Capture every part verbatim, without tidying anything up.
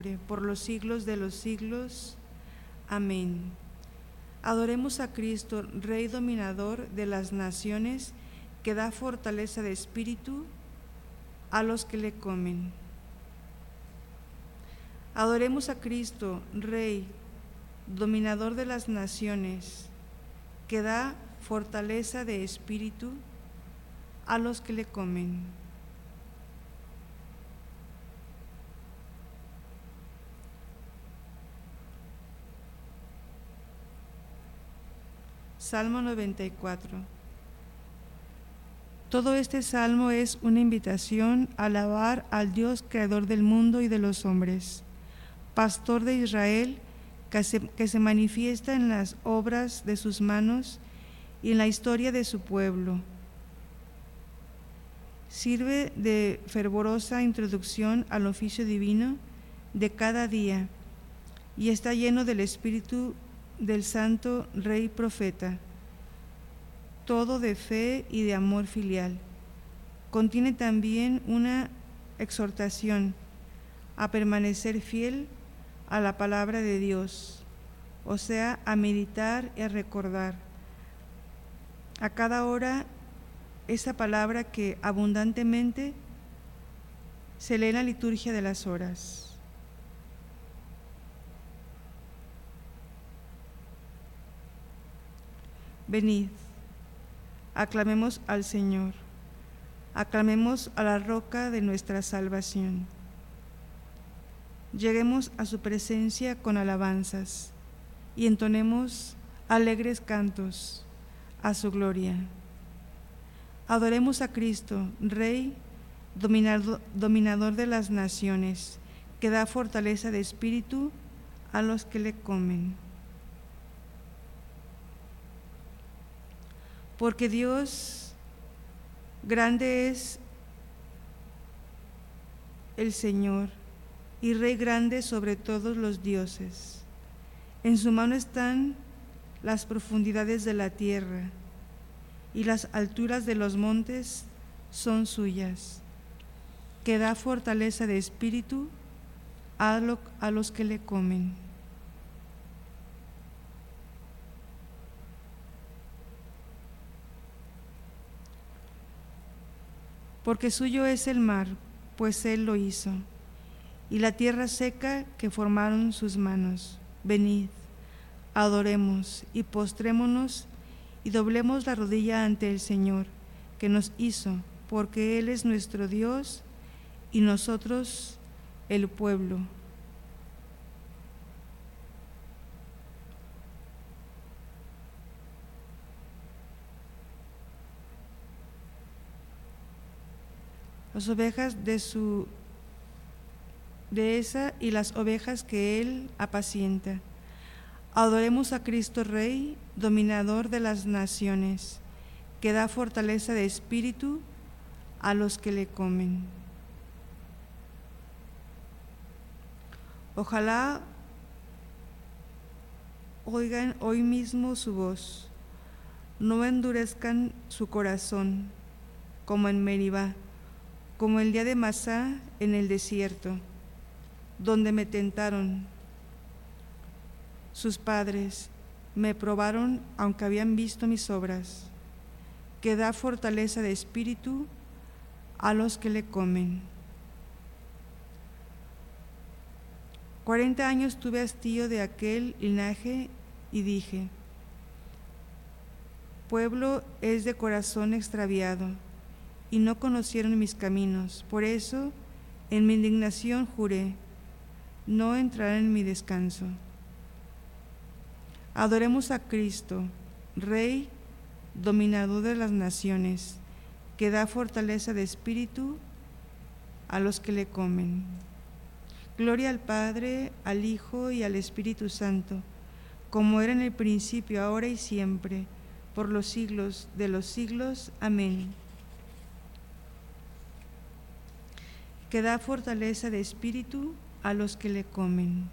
por los siglos de los siglos. Amén. Adoremos a Cristo, Rey dominador de las naciones, que da fortaleza de espíritu a los que le comen. Adoremos a Cristo, Rey dominador de las naciones, que da fortaleza de espíritu a los que le comen. Salmo noventa y cuatro. Todo este salmo es una invitación a alabar al Dios creador del mundo y de los hombres, pastor de Israel, que se, que se manifiesta en las obras de sus manos y en la historia de su pueblo. Sirve de fervorosa introducción al oficio divino de cada día y está lleno del espíritu del santo Rey Profeta, todo de fe y de amor filial. Contiene también una exhortación a permanecer fiel a la palabra de Dios, o sea, a meditar y a recordar a cada hora esa palabra que abundantemente se lee en la liturgia de las horas. Venid, aclamemos al Señor, aclamemos a la roca de nuestra salvación. Lleguemos a su presencia con alabanzas y entonemos alegres cantos a su gloria. Adoremos a Cristo, Rey, dominador, dominador de las naciones, que da fortaleza de espíritu a los que le comen. Porque Dios grande es el Señor y Rey grande sobre todos los dioses. En su mano están las profundidades de la tierra y las alturas de los montes son suyas, que da fortaleza de espíritu a, lo, a los que le comen. Porque suyo es el mar, pues él lo hizo, y la tierra seca que formaron sus manos. Venid, adoremos y postrémonos y doblemos la rodilla ante el Señor, que nos hizo, porque Él es nuestro Dios y nosotros el pueblo. Las ovejas de su dehesa y las ovejas que Él apacienta. Adoremos a Cristo Rey, dominador de las naciones, que da fortaleza de espíritu a los que le comen. Ojalá oigan hoy mismo su voz, no endurezcan su corazón, como en Meribá, como el día de Masá en el desierto, donde me tentaron. Sus padres me probaron aunque habían visto mis obras, que da fortaleza de espíritu a los que le comen. Cuarenta años tuve hastío de aquel linaje y dije, pueblo es de corazón extraviado, y no conocieron mis caminos. Por eso, en mi indignación juré, no entrarán en mi descanso. Adoremos a Cristo, Rey, dominador de las naciones, que da fortaleza de espíritu a los que le comen. Gloria al Padre, al Hijo y al Espíritu Santo, como era en el principio, ahora y siempre, por los siglos de los siglos. Amén. Que da fortaleza de espíritu a los que le comen.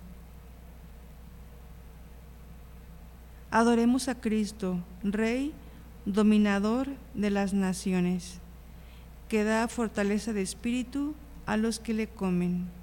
Adoremos a Cristo, Rey, dominador de las naciones, que da fortaleza de espíritu a los que le comen.